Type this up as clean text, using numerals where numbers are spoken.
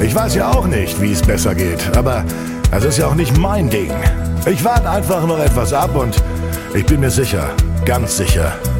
Ich weiß ja auch nicht, wie es besser geht, aber das ist ja auch nicht mein Ding. Ich warte einfach noch etwas ab und ich bin mir sicher, ganz sicher,